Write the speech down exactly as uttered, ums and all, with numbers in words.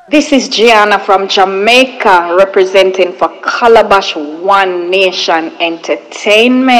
This is Gianna from Jamaica representing for Calabash One Nation Entertainment.